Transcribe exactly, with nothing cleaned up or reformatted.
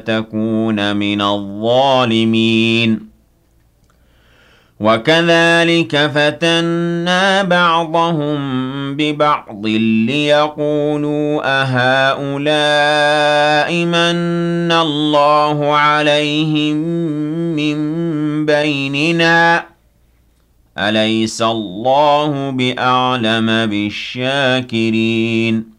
تكون من الظالمين وكذلك فتنا بعضهم ببعض ليقولوا أهؤلاء من الله عليهم من بيننا أليس الله بأعلم بالشاكرين